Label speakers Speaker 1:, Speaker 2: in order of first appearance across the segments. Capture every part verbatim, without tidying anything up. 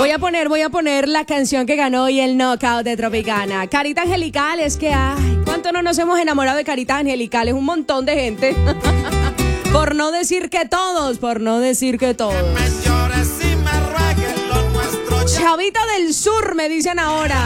Speaker 1: Voy a poner, voy a poner la canción que ganó hoy el knockout de Tropicana. Carita Angelical, es que, ay, ¿cuánto no nos hemos enamorado de Carita Angelical? Es un montón de gente. Por no decir que todos, por no decir que todos. Chavita del Sur, me dicen ahora.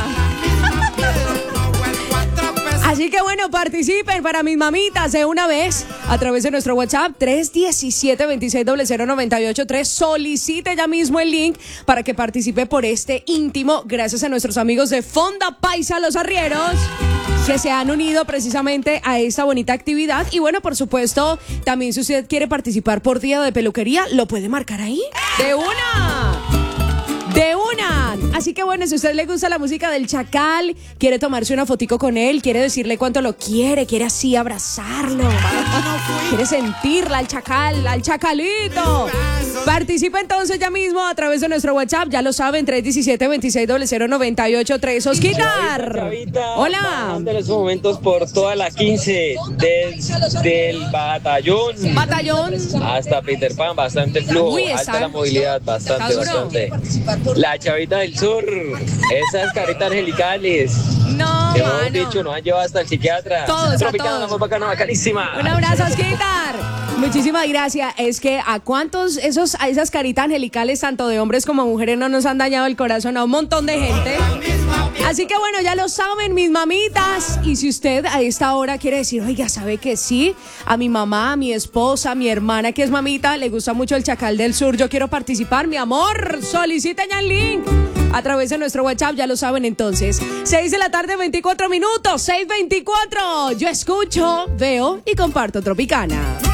Speaker 1: Así que bueno, participen para mis mamitas de una vez a través de nuestro WhatsApp tres uno siete, dos seis cero cero, nueve ocho tres. Solicite ya mismo el link para que participe por este íntimo, gracias a nuestros amigos de Fonda Paisa Los Arrieros, que se han unido precisamente a esta bonita actividad. Y bueno, por supuesto, también si usted quiere participar por día de peluquería, lo puede marcar ahí. ¡De una! ¡De una! Así que bueno, si a usted le gusta la música del Chacal, quiere tomarse una fotico con él, quiere decirle cuánto lo quiere, quiere así abrazarlo, quiere sentirla al Chacal, al Chacalito, participa entonces ya mismo a través de nuestro WhatsApp, ya lo saben, tres uno siete, dos seis cero cero, nueve ocho tres. Osquitar,
Speaker 2: Chavita,
Speaker 1: hola.
Speaker 2: en estos momentos por toda la quince del, del batallón
Speaker 1: Batallón
Speaker 2: hasta Peter Pan, bastante flujo,
Speaker 1: Uy, está-
Speaker 2: alta la movilidad, bastante,
Speaker 1: está duro.
Speaker 2: bastante. La Chavita del Sur, esas caritas angelicales,
Speaker 1: No,
Speaker 2: que mejor
Speaker 1: mano.
Speaker 2: dicho, nos han llevado hasta el psiquiatra.
Speaker 1: Todos, a
Speaker 2: Tropicana,
Speaker 1: todos.
Speaker 2: la más bacana, bacanísima.
Speaker 1: Un abrazo, Osquitar. Muchísimas gracias. Es que a cuántos esos, a esas caritas angelicales, tanto de hombres como mujeres, no nos han dañado el corazón a un montón de gente. Así que bueno, ya lo saben, mis mamitas. Y si usted a esta hora quiere decir, oiga, ¿sabe que sí? A mi mamá, a mi esposa, a mi hermana que es mamita, le gusta mucho el Chacal del Sur, yo quiero participar, mi amor, solicita ya el link a través de nuestro WhatsApp, ya lo saben entonces. seis de la tarde, veinticuatro minutos, seis veinticuatro. Yo escucho, veo y comparto Tropicana.